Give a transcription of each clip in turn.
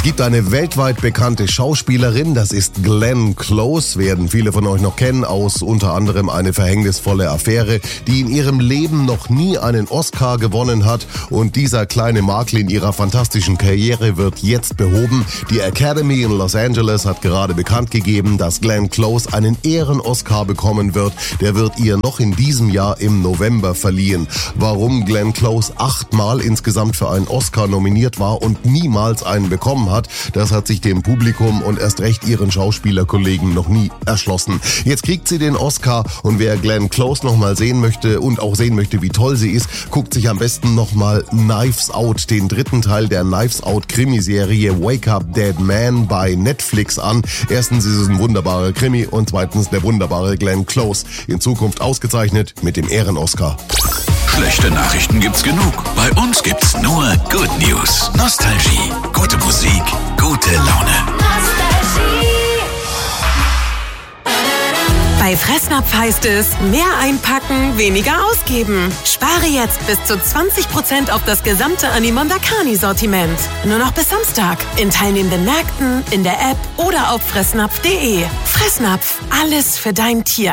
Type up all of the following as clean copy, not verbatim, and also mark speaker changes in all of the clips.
Speaker 1: gibt eine weltweit bekannte Schauspielerin, das ist Glenn Close, werden viele von euch noch kennen, aus unter anderem Eine verhängnisvolle Affäre, die in ihrem Leben noch nie einen Oscar gewonnen hat, und dieser kleine Makel in ihrer fantastischen Karriere wird jetzt behoben. Die Academy in Los Angeles hat gerade bekannt gegeben, dass Glenn Close einen Ehren-Oscar bekommen wird. Der wird ihr noch in diesem Jahr im November verliehen. Warum Glenn Close 8-mal insgesamt für einen Oscar nominiert war und niemals einen bekommen hat, das hat sich dem Publikum und erst recht ihren Schauspielerkollegen noch nie erschlossen. Jetzt kriegt sie den Oscar, und wer Glenn Close nochmal sehen möchte und auch sehen möchte, wie toll sie ist, guckt sich am besten nochmal Knives Out, den dritten Teil der Knives Out Krimiserie Wake Up Dead Man bei Netflix an. Erstens ist es ein wunderbarer Krimi und zweitens der wunderbare Glenn Close. In Zukunft ausgezeichnet mit dem Ehren-Oscar.
Speaker 2: Schlechte Nachrichten gibt's genug. Bei uns gibt's nur Good News. Nostalgie, gute Musik, gute Laune.
Speaker 3: Bei Fressnapf heißt es, mehr einpacken, weniger ausgeben. Spare jetzt bis zu 20% auf das gesamte Animon Dakani-Sortiment. Nur noch bis Samstag. In teilnehmenden Märkten, in der App oder auf fressnapf.de. Fressnapf, alles für dein Tier.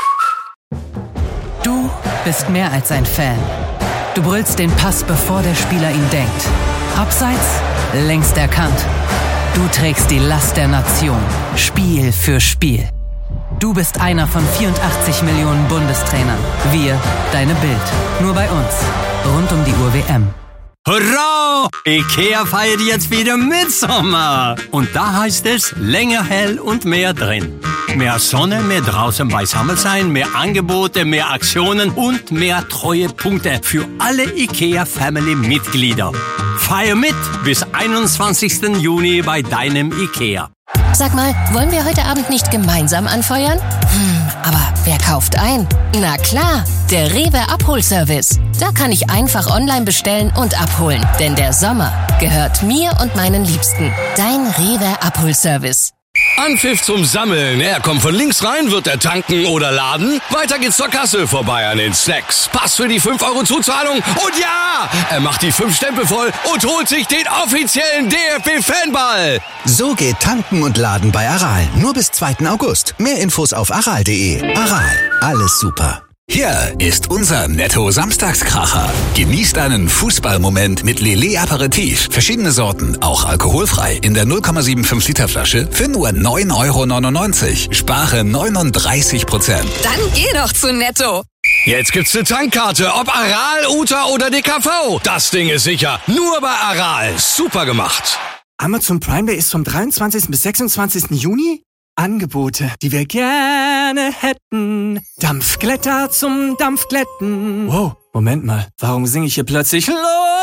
Speaker 4: Du bist mehr als ein Fan. Du brüllst den Pass, bevor der Spieler ihn denkt. Abseits, längst erkannt. Du trägst die Last der Nation, Spiel für Spiel. Du bist einer von 84 Millionen Bundestrainern. Wir, deine Bild. Nur bei uns. Rund um die Uhr WM.
Speaker 5: Hurra! IKEA feiert jetzt wieder Mitsommer. Und da heißt es, länger hell und mehr drin. Mehr Sonne, mehr draußen beisammen sein, mehr Angebote, mehr Aktionen und mehr Treuepunkte für alle IKEA-Family-Mitglieder. Feier mit bis 21. Juni bei deinem IKEA.
Speaker 6: Sag mal, wollen wir heute Abend nicht gemeinsam anfeuern? Aber wer kauft ein? Na klar, der Rewe Abholservice. Da kann ich einfach online bestellen und abholen. Denn der Sommer gehört mir und meinen Liebsten. Dein Rewe Abholservice.
Speaker 7: Anpfiff zum Sammeln. Er kommt von links rein, wird er tanken oder laden. Weiter geht's zur Kasse, vorbei an den Snacks. Pass für die 5 € Zuzahlung. Und ja, er macht die 5 Stempel voll und holt sich den offiziellen DFB-Fanball.
Speaker 8: So geht Tanken und Laden bei Aral. Nur bis 2. August. Mehr Infos auf aral.de. Aral, alles super.
Speaker 2: Hier ist unser Netto-Samstagskracher. Genießt einen Fußballmoment mit Lillet Aperitif. Verschiedene Sorten, auch alkoholfrei. In der 0,75 Liter Flasche für nur 9,99 €. Spare 39%.
Speaker 6: Dann geh doch zu Netto.
Speaker 7: Jetzt gibt's eine Tankkarte, ob Aral, Uta oder DKV. Das Ding ist sicher. Nur bei Aral. Super gemacht.
Speaker 9: Amazon Prime Day ist vom 23. bis 26. Juni? Angebote, die wir gerne hätten. Dampfglätter zum Dampfglätten. Wow, Moment mal, warum singe ich hier plötzlich los?